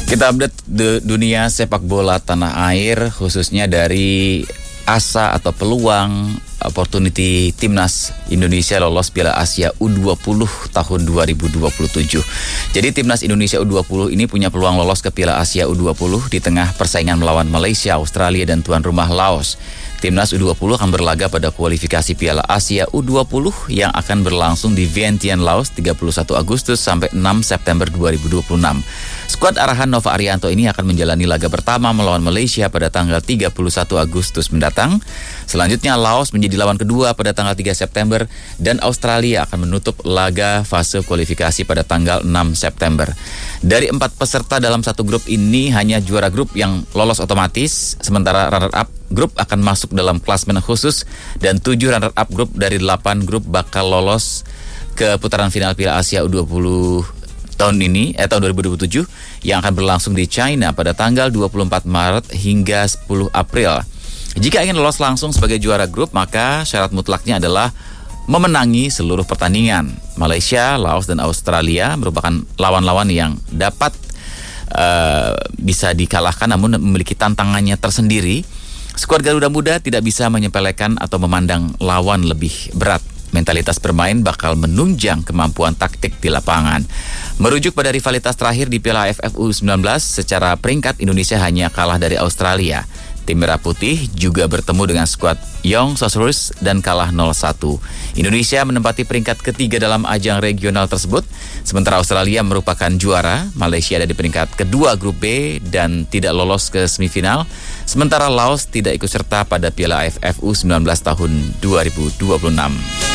Kita update dunia sepak bola tanah air, khususnya dari asa atau peluang opportunity Timnas Indonesia lolos Piala Asia U20 tahun 2027. Jadi Timnas Indonesia U20 ini punya peluang lolos ke Piala Asia U20 di tengah persaingan melawan Malaysia, Australia, dan tuan rumah Laos. Timnas U20 akan berlaga pada kualifikasi Piala Asia U20 yang akan berlangsung di Vientiane, Laos 31 Agustus sampai 6 September 2026. Skuad arahan Nova Arianto ini akan menjalani laga pertama melawan Malaysia pada tanggal 31 Agustus mendatang. Selanjutnya Laos menjadi lawan kedua pada tanggal 3 September dan Australia akan menutup laga fase kualifikasi pada tanggal 6 September. Dari 4 peserta dalam satu grup ini hanya juara grup yang lolos otomatis, sementara runner-up grup akan masuk dalam klasmen khusus dan 7 runner-up grup dari 8 grup bakal lolos ke putaran final Piala Asia U20 tahun 2027 yang akan berlangsung di China pada tanggal 24 Maret hingga 10 April. Jika ingin lolos langsung sebagai juara grup, maka syarat mutlaknya adalah memenangi seluruh pertandingan. Malaysia, Laos, dan Australia merupakan lawan-lawan yang dapat bisa dikalahkan namun memiliki tantangannya tersendiri. Skuad Garuda Muda tidak bisa menyepelekan atau memandang lawan lebih berat. Mentalitas bermain bakal menunjang kemampuan taktik di lapangan. Merujuk pada rivalitas terakhir di Piala AFF U19, secara peringkat Indonesia hanya kalah dari Australia. Tim Merah Putih juga bertemu dengan skuad Young Sorcerers dan kalah 0-1. Indonesia menempati peringkat ketiga dalam ajang regional tersebut, sementara Australia merupakan juara. Malaysia ada di peringkat kedua grup B dan tidak lolos ke semifinal, sementara Laos tidak ikut serta pada Piala AFF U19 tahun 2026.